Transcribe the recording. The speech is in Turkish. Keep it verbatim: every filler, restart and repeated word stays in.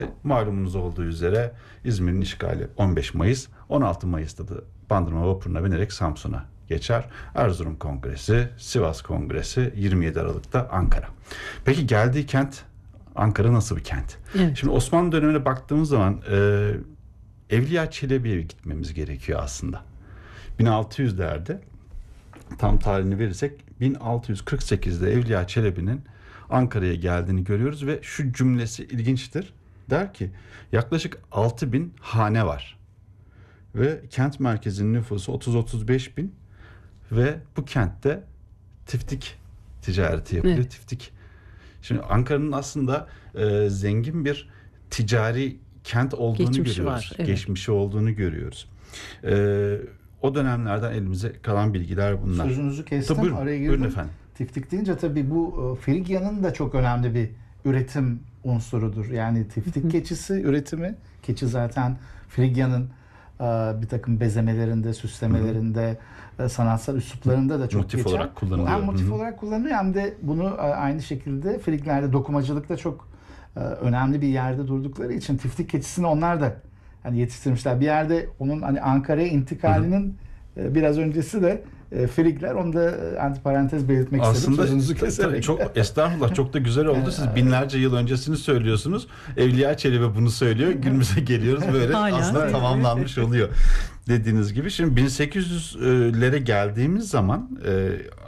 Malumunuz olduğu üzere İzmir'in işgali on beş Mayıs, on altı Mayıs'ta da Bandırma vapuruna binerek Samsun'a geçer. Erzurum Kongresi, Sivas Kongresi, yirmi yedi Aralık'ta Ankara. Peki geldiği kent Ankara nasıl bir kent? Evet. Şimdi Osmanlı dönemine baktığımız zaman e, Evliya Çelebi'ye gitmemiz gerekiyor aslında. bin altı yüzlerde tam tarihini verirsek bin altı yüz kırk sekizde Evliya Çelebi'nin Ankara'ya geldiğini görüyoruz ve şu cümlesi ilginçtir. Der ki yaklaşık altı bin hane var ve kent merkezinin nüfusu otuz otuz beş bin ve bu kentte tiftik ticareti yapılıyor. Evet. Tiftik. Şimdi Ankara'nın aslında e, zengin bir ticari kent olduğunu Geçmişi görüyoruz. var, evet. Geçmişi olduğunu görüyoruz. E, o dönemlerden elimize kalan bilgiler bunlar. Sözünüzü kestim, Tabii, buyurun, araya girdim. buyurun efendim. Tiftik deyince tabii bu e, Frigya'nın da çok önemli bir üretim unsurudur. Yani tiftik keçisi üretimi. Keçi zaten Frigya'nın e, bir takım bezemelerinde, süslemelerinde, e, sanatsal üsluplarında da çok Motif geçer. olarak kullanılıyor. Hem motif Hı hı. olarak kullanılıyor hem de bunu e, aynı şekilde Friglerde dokumacılıkta çok e, önemli bir yerde durdukları için tiftik keçisini onlar da hani yetiştirmişler. Bir yerde onun hani Ankara'ya intikalinin e, biraz öncesi de e, Frigler. Onu da e, antiparantez belirtmek istedim. Aslında Sözünüzü tabii keserek. çok estağfurullah, çok da güzel oldu. Siz binlerce yıl öncesini söylüyorsunuz. Evliya Çelebi bunu söylüyor. Günümüze geliyoruz. Böyle Hala. aslında Evet. tamamlanmış oluyor. Dediğiniz gibi. Şimdi bin sekiz yüzlere geldiğimiz zaman e,